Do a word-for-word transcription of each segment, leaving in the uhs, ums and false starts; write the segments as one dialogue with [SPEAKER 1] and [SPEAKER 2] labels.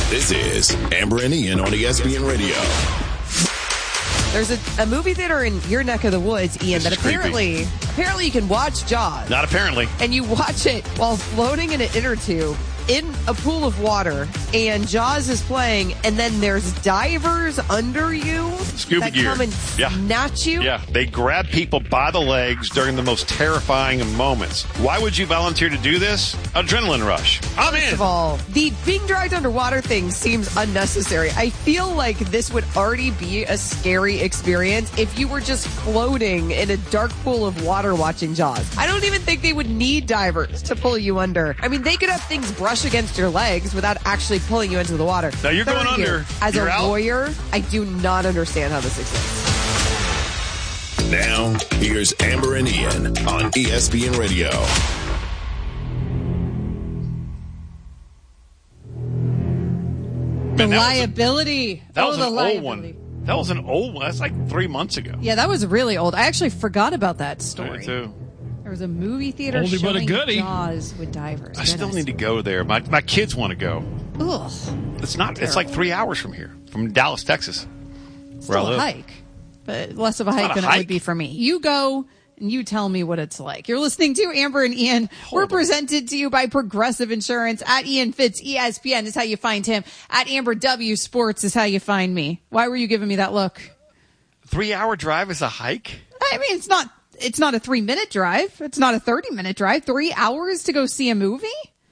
[SPEAKER 1] This is Amber and Ian on E S P N Radio.
[SPEAKER 2] There's a, a movie theater in your neck of the woods, Ian,
[SPEAKER 3] This
[SPEAKER 2] that
[SPEAKER 3] is
[SPEAKER 2] apparently
[SPEAKER 3] creepy.
[SPEAKER 2] apparently you can watch Jaws.
[SPEAKER 3] Not apparently.
[SPEAKER 2] And you watch it while floating in an inner tube in a pool of water, and Jaws is playing, and then there's divers under you
[SPEAKER 3] Scuba
[SPEAKER 2] that
[SPEAKER 3] gear.
[SPEAKER 2] come and
[SPEAKER 3] Yeah.
[SPEAKER 2] snatch you.
[SPEAKER 3] Yeah, they grab people by the legs during the most terrifying of moments. Why would you volunteer to do this? Adrenaline rush. I'm
[SPEAKER 2] First
[SPEAKER 3] in.
[SPEAKER 2] of all, the being dragged underwater thing seems unnecessary. I feel like this would already be a scary experience if you were just floating in a dark pool of water watching Jaws. I don't even think they would need divers to pull you under. I mean, they could have things brush against your legs without actually pulling you into the water.
[SPEAKER 3] Now you're going
[SPEAKER 2] Third
[SPEAKER 3] under.
[SPEAKER 2] year, as
[SPEAKER 3] You're
[SPEAKER 2] a
[SPEAKER 3] out.
[SPEAKER 2] lawyer, I do not understand how this exists.
[SPEAKER 1] Now, here's Amber and Ian on E S P N Radio.
[SPEAKER 4] The
[SPEAKER 3] Man, that was a-
[SPEAKER 4] liability.
[SPEAKER 3] That
[SPEAKER 4] oh,
[SPEAKER 3] was
[SPEAKER 4] the
[SPEAKER 3] an
[SPEAKER 4] liability.
[SPEAKER 3] old one. That was an old one. That's like three months ago.
[SPEAKER 4] Yeah, that was really old. I actually forgot about that story.
[SPEAKER 3] Me too.
[SPEAKER 4] There was a movie theater
[SPEAKER 5] Oldie but a
[SPEAKER 4] showing
[SPEAKER 5] goodie.
[SPEAKER 4] Jaws with divers.
[SPEAKER 3] I still need to go there. My my kids want to go.
[SPEAKER 4] Ugh,
[SPEAKER 3] It's not. It's like three hours from here, from Dallas, Texas. Where I
[SPEAKER 4] still a
[SPEAKER 3] live.
[SPEAKER 4] hike, but less of a
[SPEAKER 3] not
[SPEAKER 4] hike
[SPEAKER 3] a
[SPEAKER 4] than it
[SPEAKER 3] hike.
[SPEAKER 4] would be for me. You go and you tell me what it's like. You're listening to Amber and Ian. We're
[SPEAKER 3] on.
[SPEAKER 4] presented to you by Progressive Insurance. At Ian Fitz, E S P N is how you find him. At Amber W Sports is how you find me. Why were you giving me that look?
[SPEAKER 3] Three hour drive is a hike.
[SPEAKER 4] I mean, it's not. It's not a three minute drive. It's not a thirty minute drive. Three hours to go see a movie.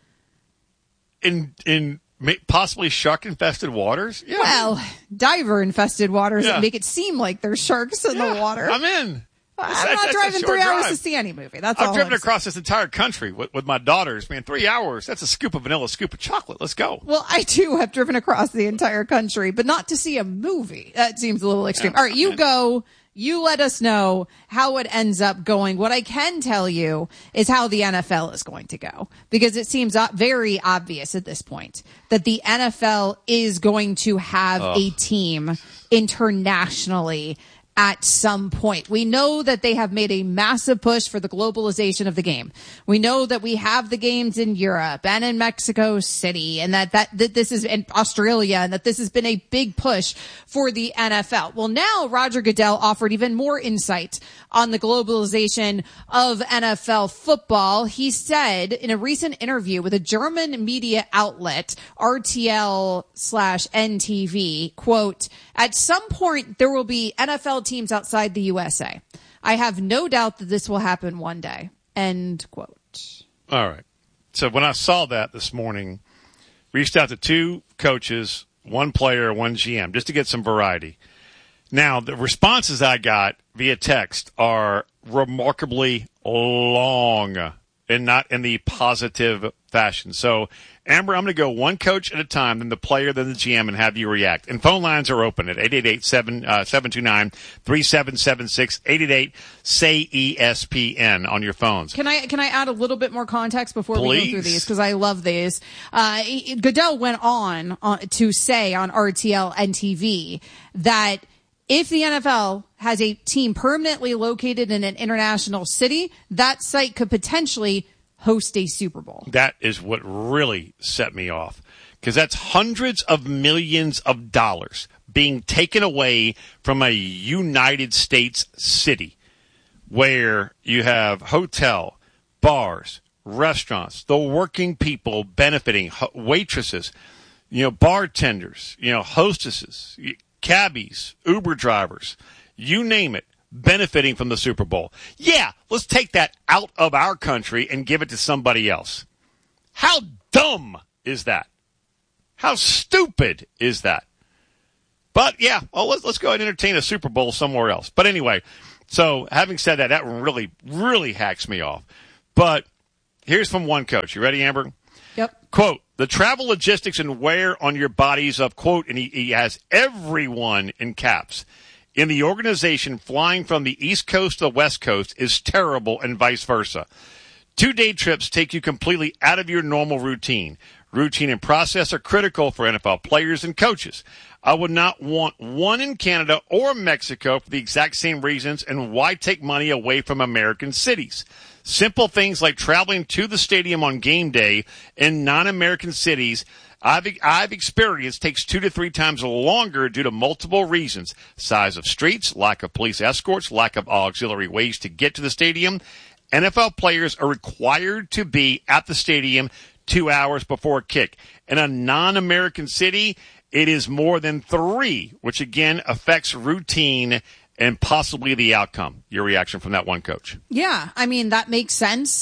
[SPEAKER 3] In in ma- possibly shark infested waters. Yeah.
[SPEAKER 4] Well, diver infested waters
[SPEAKER 3] Yeah.
[SPEAKER 4] that make it seem like there's sharks in
[SPEAKER 3] Yeah,
[SPEAKER 4] the water.
[SPEAKER 3] I'm in.
[SPEAKER 4] I'm
[SPEAKER 3] That's-
[SPEAKER 4] not
[SPEAKER 3] that's a
[SPEAKER 4] driving
[SPEAKER 3] short
[SPEAKER 4] three hours
[SPEAKER 3] drive.
[SPEAKER 4] to see any movie. That's
[SPEAKER 3] I've
[SPEAKER 4] all.
[SPEAKER 3] driven
[SPEAKER 4] I'm
[SPEAKER 3] across this entire country with, with my daughters. Man, three hours. That's a scoop of vanilla, a scoop of chocolate. Let's go.
[SPEAKER 4] Well, I too have driven across the entire country, but not to see a movie. That seems a little extreme.
[SPEAKER 3] Yeah.
[SPEAKER 4] All right, you go. You let us know how it ends up going. What I can tell you is how the N F L is going to go, because it seems o- very obvious at this point that the N F L is going to have a team internationally at some point. We know that they have made a massive push for the globalization of the game. We know that we have the games in Europe and in Mexico City, and that, that, that this is in Australia, and that this has been a big push for the N F L. Well, now Roger Goodell offered even more insight on the globalization of N F L football. He said in a recent interview with a German media outlet, R T L slash N T V, quote, "At some point there will be N F L teams outside the U S A. I have no doubt that this will happen one day." End quote.
[SPEAKER 3] All right. So when I saw that this morning, reached out to two coaches, one player, one G M, just to get some variety. Now, the responses I got via text are remarkably long and not in the positive fashion. So, Amber, I'm going to go one coach at a time, then the player, then the G M, and have you react. And phone lines are open at eight eight eight, seven two nine, three seven seven six, eight eight eight, S A Y E S P N on your phones.
[SPEAKER 4] Can I can I add a little bit more context before we go
[SPEAKER 3] Please.
[SPEAKER 4] through these, because I love these. Uh, Goodell went on uh, to say on R T L N T V that if the N F L has a team permanently located in an international city, that site could potentially host a Super Bowl.
[SPEAKER 3] That is what really set me off, because that's hundreds of millions of dollars being taken away from a United States city where you have hotel, bars, restaurants, the working people benefiting, ho- waitresses, you know, bartenders, you know, hostesses, cabbies, Uber drivers, you name it, benefiting from the Super Bowl. Yeah, let's take that out of our country and give it to somebody else. How dumb is that? How stupid is that? But yeah, well, let's, let's go ahead and entertain a Super Bowl somewhere else. But anyway, so having said that, that really, really hacks me off. But here's from one coach. You ready, Amber?
[SPEAKER 4] Yep.
[SPEAKER 3] Quote, "The travel logistics and wear on your bodies of," quote, and he, he has everyone in caps, "in the organization flying from the East Coast to the West Coast is terrible and vice versa. Two-day trips take you completely out of your normal routine. Routine and process are critical for N F L players and coaches. I would not want one in Canada or Mexico for the exact same reasons, and why take money away from American cities? Simple things like traveling to the stadium on game day in non-American cities I've, I've experienced takes two to three times longer due to multiple reasons. Size of streets, lack of police escorts, lack of auxiliary ways to get to the stadium. N F L players are required to be at the stadium two hours before kick. In a non-American city, it is more than three, which again affects routine and possibly the outcome. Your reaction from that one coach?
[SPEAKER 4] Yeah, I mean, that makes sense.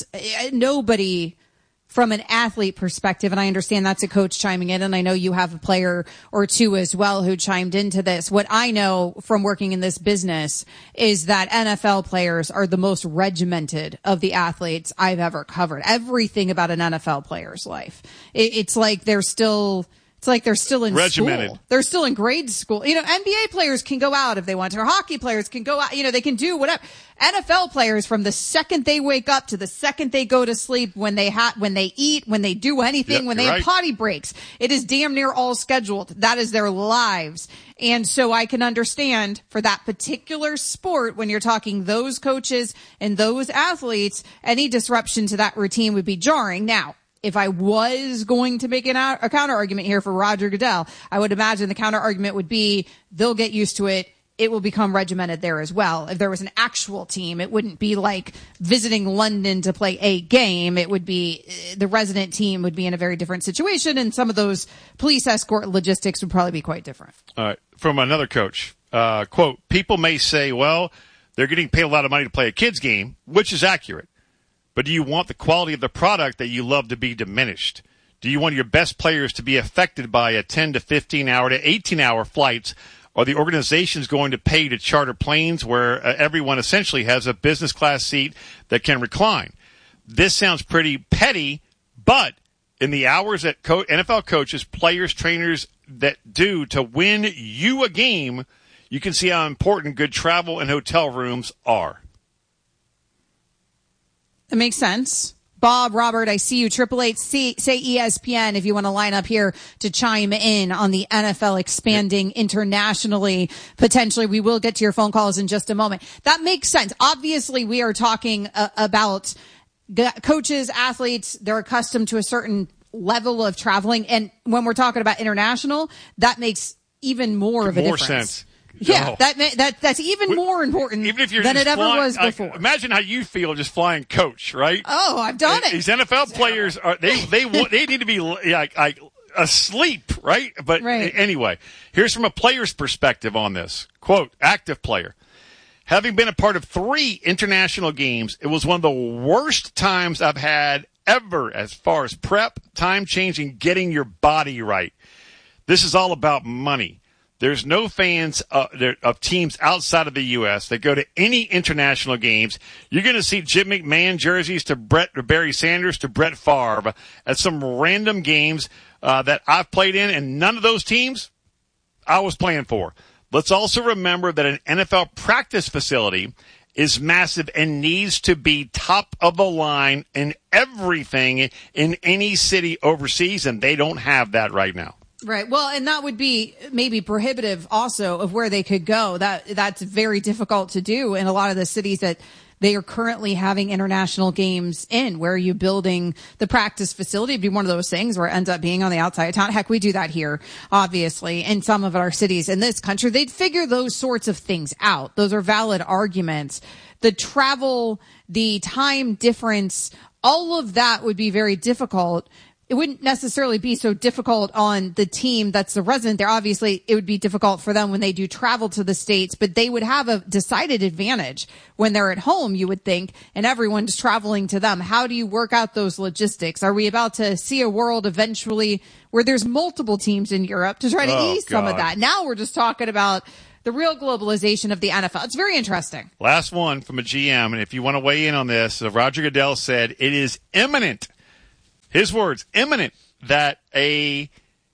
[SPEAKER 4] Nobody, from an athlete perspective, and I understand that's a coach chiming in, and I know you have a player or two as well who chimed into this. What I know from working in this business is that N F L players are the most regimented of the athletes I've ever covered. Everything about an N F L player's life. It's like they're still... It's like they're still in
[SPEAKER 3] regimented.
[SPEAKER 4] School. They're still in grade school. You know, N B A players can go out if they want to, or hockey players can go out. You know, they can do whatever. N F L players, from the second they wake up to the second they go to sleep, when they ha- when they eat, when they do anything,
[SPEAKER 3] yep,
[SPEAKER 4] when they
[SPEAKER 3] right.
[SPEAKER 4] have potty breaks, it is damn near all scheduled. That is their lives. And so I can understand for that particular sport, when you're talking those coaches and those athletes, any disruption to that routine would be jarring. Now, if I was going to make an, a counter argument here for Roger Goodell, I would imagine the counter argument would be they'll get used to it. It will become regimented there as well. If there was an actual team, it wouldn't be like visiting London to play a game. It would be the resident team would be in a very different situation, and some of those police escort logistics would probably be quite different.
[SPEAKER 3] All right. From another coach, uh, quote, people may say, well, they're getting paid a lot of money to play a kid's game, which is accurate. But do you want the quality of the product that you love to be diminished? Do you want your best players to be affected by a ten to fifteen hour to eighteen hour flights? Are the organizations going to pay to charter planes where uh, everyone essentially has a business class seat that can recline? This sounds pretty petty, but in the hours that co- N F L coaches, players, trainers that do to win you a game, you can see how important good travel and hotel rooms are.
[SPEAKER 4] It makes sense. Bob, Robert, I see you. Triple eight, say E S P N if you want to line up here to chime in on the N F L expanding internationally. Potentially, we will get to your phone calls in just a moment. That makes sense. Obviously, we are talking uh, about g- coaches, athletes. They're accustomed to a certain level of traveling. And when we're talking about international, that makes even more of a
[SPEAKER 3] more
[SPEAKER 4] difference.
[SPEAKER 3] Sense.
[SPEAKER 4] Yeah,
[SPEAKER 3] oh.
[SPEAKER 4] that that that's even more important
[SPEAKER 3] even if you're
[SPEAKER 4] than it ever
[SPEAKER 3] flying,
[SPEAKER 4] was before.
[SPEAKER 3] Like, imagine how you feel just flying coach, right?
[SPEAKER 4] Oh, I've done it.
[SPEAKER 3] These N F L players are they they they need to be like, like asleep, right? But
[SPEAKER 4] right.
[SPEAKER 3] anyway, here's from a player's perspective on this. Quote, active player. Having been a part of three international games, it was one of the worst times I've had ever as far as prep, time changing, getting your body right. This is all about money. There's no fans uh, of teams outside of the U S that go to any international games. You're going to see Jim McMahon jerseys to Brett or Barry Sanders to Brett Favre at some random games uh, that I've played in, and none of those teams I was playing for. Let's also remember that an N F L practice facility is massive and needs to be top of the line in everything in any city overseas, and they don't have that right now.
[SPEAKER 4] Right. Well, and that would be maybe prohibitive also of where they could go. That that's very difficult to do in a lot of the cities that they are currently having international games in. Where are you building the practice facility? It'd be one of those things where it ends up being on the outside of town. Heck, we do that here, obviously, in some of our cities in this country. They'd figure those sorts of things out. Those are valid arguments. The travel, the time difference, all of that would be very difficult. It wouldn't necessarily be so difficult on the team that's the resident there. Obviously, it would be difficult for them when they do travel to the States, but they would have a decided advantage when they're at home, you would think, and everyone's traveling to them. How do you work out those logistics? Are we about to see a world eventually where there's multiple teams in Europe to try to
[SPEAKER 3] oh,
[SPEAKER 4] ease
[SPEAKER 3] God.
[SPEAKER 4] some of that? Now we're just talking about the real globalization of the N F L. It's very interesting.
[SPEAKER 3] Last one from a G M, and if you want to weigh in on this, Roger Goodell said it is imminent. His words, imminent, that a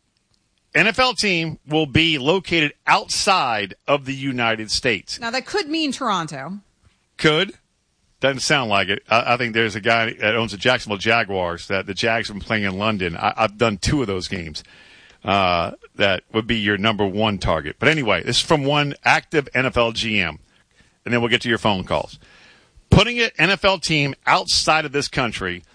[SPEAKER 3] N F L team will be located outside of the United States.
[SPEAKER 4] Now, that could mean Toronto.
[SPEAKER 3] Could. Doesn't sound like it. I, I think there's a guy that owns the Jacksonville Jaguars that the Jags have been playing in London. I, I've done two of those games. Uh, that would be your number one target. But anyway, this is from one active N F L G M. And then we'll get to your phone calls. Putting an N F L team outside of this country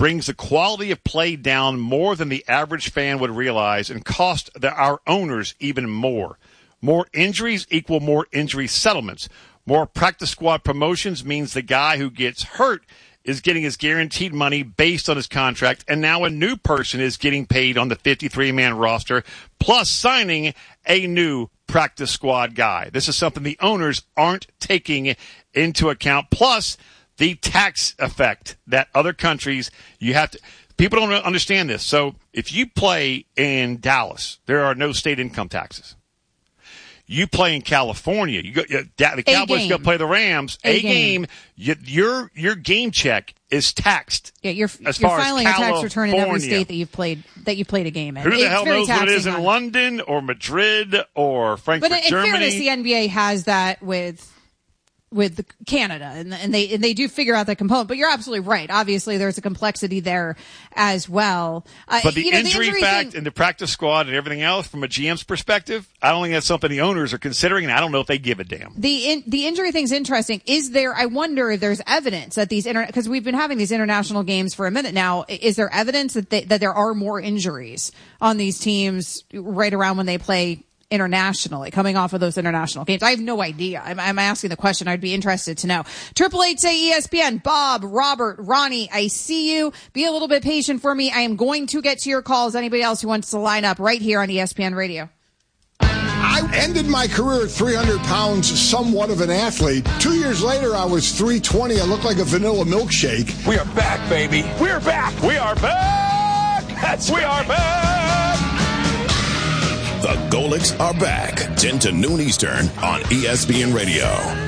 [SPEAKER 3] brings the quality of play down more than the average fan would realize and cost the, our owners even more. More injuries equal more injury settlements. More practice squad promotions means the guy who gets hurt is getting his guaranteed money based on his contract, and now a new person is getting paid on the fifty-three man roster, plus signing a new practice squad guy. This is something the owners aren't taking into account, plus the tax effect that other countries, you have to, people don't understand this. So if you play in Dallas, there are no state income taxes. You play in California. You go. You, the Cowboys go play the Rams. A, a game. game you, your your game check is taxed.
[SPEAKER 4] Yeah, you're,
[SPEAKER 3] as
[SPEAKER 4] you're
[SPEAKER 3] far
[SPEAKER 4] filing
[SPEAKER 3] as
[SPEAKER 4] a tax return in every state that you've played that you played a game in.
[SPEAKER 3] Who the
[SPEAKER 4] it's
[SPEAKER 3] hell knows what it is in
[SPEAKER 4] on.
[SPEAKER 3] London or Madrid or Frankfurt,
[SPEAKER 4] but in
[SPEAKER 3] Germany?
[SPEAKER 4] fairness, the N B A has that with. with Canada, and, and they and they do figure out that component. But you're absolutely right. Obviously, there's a complexity there as well. Uh,
[SPEAKER 3] but the,
[SPEAKER 4] you know,
[SPEAKER 3] injury
[SPEAKER 4] the injury
[SPEAKER 3] fact
[SPEAKER 4] thing,
[SPEAKER 3] and the practice squad and everything else, from a G M's perspective, I don't think that's something the owners are considering, and I don't know if they give a damn.
[SPEAKER 4] The in, the injury thing's interesting. Is there? I wonder if there's evidence that these inter because we've been having these international games for a minute now. Is there evidence that they, that there are more injuries on these teams right around when they play internationally, coming off of those international games? I have no idea. I'm, I'm asking the question. I'd be interested to know. Triple eight say E S P N. Bob, Robert, Ronnie, I see you. Be a little bit patient for me. I am going to get to your calls. Anybody else who wants to line up right here on E S P N Radio.
[SPEAKER 5] I ended my career at three hundred pounds, somewhat of an athlete. Two years later, I was three twenty. I looked like a vanilla milkshake.
[SPEAKER 1] We are back, baby. We're back. We are back. That's we are back. The Golics are back, ten to noon Eastern on E S P N Radio.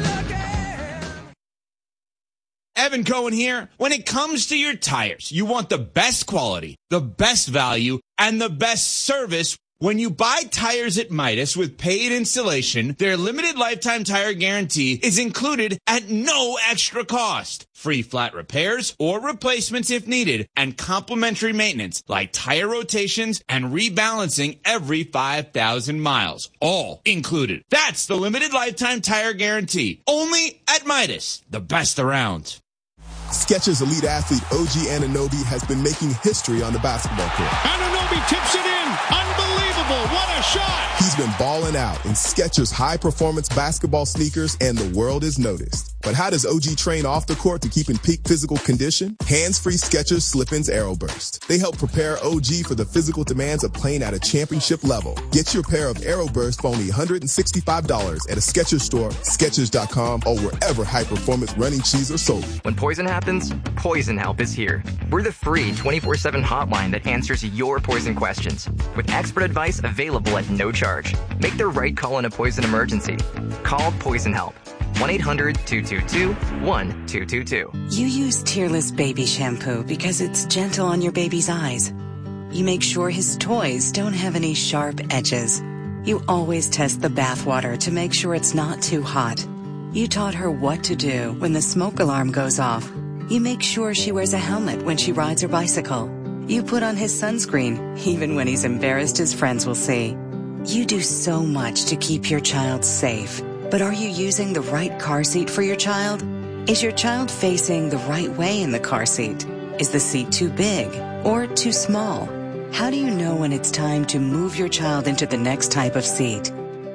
[SPEAKER 6] Evan Cohen here. When it comes to your tires, you want the best quality, the best value, and the best service. When you buy tires at Midas with paid installation, their limited lifetime tire guarantee is included at no extra cost. Free flat repairs or replacements if needed, and complimentary maintenance like tire rotations and rebalancing every five thousand miles. All included. That's the limited lifetime tire guarantee. Only at Midas, the best around.
[SPEAKER 7] Skechers elite athlete O G Anunoby has been making history on the basketball court.
[SPEAKER 8] Anunoby tips it in. Unbelievable. What a shot.
[SPEAKER 7] He's been balling out in Skechers high-performance basketball sneakers, and the world is noticed. But how does O G train off the court to keep in peak physical condition? Hands-free Skechers Slip-ins AeroBurst. They help prepare O G for the physical demands of playing at a championship level. Get your pair of AeroBurst for only one hundred sixty-five dollars at a Skechers store, Skechers dot com, or wherever high-performance running shoes are sold.
[SPEAKER 9] When poison happens, Poison Help is here. We're the free twenty-four seven hotline that answers your poison questions, with expert advice available at no charge. Make the right call in a poison emergency. Call Poison Help. one eight hundred two two two one two two two.
[SPEAKER 10] You use Tearless Baby Shampoo because it's gentle on your baby's eyes. You make sure his toys don't have any sharp edges. You always test the bathwater to make sure it's not too hot. You taught her what to do when the smoke alarm goes off. You make sure she wears a helmet when she rides her bicycle. You put on his sunscreen, even when he's embarrassed his friends will see. You do so much to keep your child safe. But are you using the right car seat for your child? Is your child facing the right way in the car seat? Is the seat too big or too small? How do you know when it's time to move your child into the next type of seat?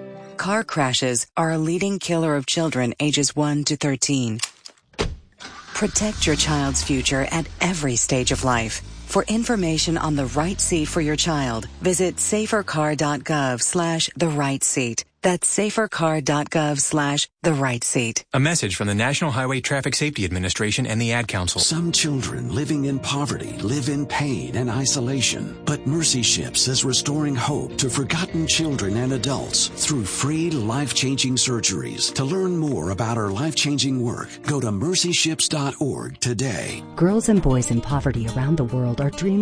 [SPEAKER 10] Car crashes are a leading killer of children ages one to thirteen. Protect your child's future at every stage of life. For information on the right seat for your child, visit safercar.gov slash the right seat. That's safercar.gov slash the right seat.
[SPEAKER 11] A message from the National Highway Traffic Safety Administration and the Ad Council.
[SPEAKER 12] Some children living in poverty live in pain and isolation. But Mercy Ships is restoring hope to forgotten children and adults through free life-changing surgeries. To learn more about our life-changing work, go to mercy ships dot org today.
[SPEAKER 13] Girls and boys in poverty around the world are dreaming